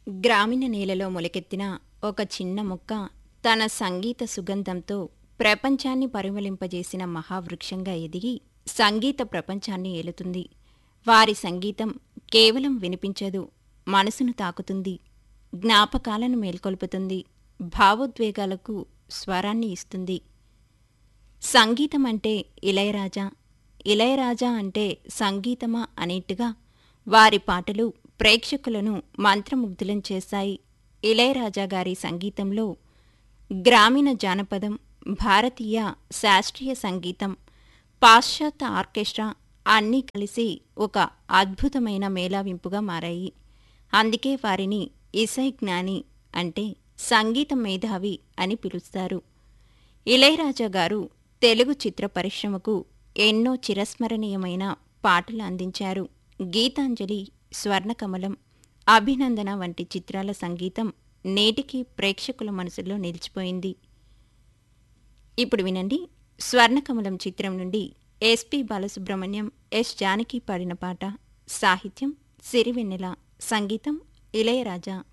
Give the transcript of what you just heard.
గ్రామీణ నేలలో మొలకెత్తిన ఒక చిన్న మొక్క తన సంగీత సుగంధంతో ప్రపంచాన్ని పరిమళింపజేసిన మహావృక్షంగా ఎదిగి సంగీత ప్రపంచాన్ని ఏలుతుంది. వారి సంగీతం కేవలం వినిపించదు, మనసును తాకుతుంది, జ్ఞాపకాలను మేల్కొల్పుతుంది, భావోద్వేగాలకు స్వరాన్ని ఇస్తుంది. సంగీతం అంటే ఇళయరాజా, ఇళయరాజా అంటే సంగీతమా అనేట్టుగా వారి పాటలు ప్రేక్షకులను మంత్రముగ్ధులం చేశాయి. ఇళయరాజా గారి సంగీతంలో గ్రామీణ జానపదం, భారతీయ శాస్త్రీయ సంగీతం, పాశ్చాత్య ఆర్కెస్ట్రా అన్నీ కలిసి ఒక అద్భుతమైన మేళవింపుగా మారాయి. అందుకే వారిని ఇసై జ్ఞాని అంటే సంగీత మేధావి అని పిలుస్తారు. ఇళయరాజా గారు తెలుగు చిత్ర పరిశ్రమకు ఎన్నో చిరస్మరణీయమైన పాటలు అందించారు. గీతాంజలి, స్వర్ణకమలం, అభినందన వంటి చిత్రాల సంగీతం నేటికీ ప్రేక్షకుల మనసులో నిలిచిపోయింది. ఇప్పుడు వినండి, స్వర్ణకమలం చిత్రం నుండి ఎస్పి బాలసుబ్రహ్మణ్యం, ఎస్ జానకి పాడిన పాట. సాహిత్యం సిరివెన్నెల, సంగీతం ఇళయరాజా.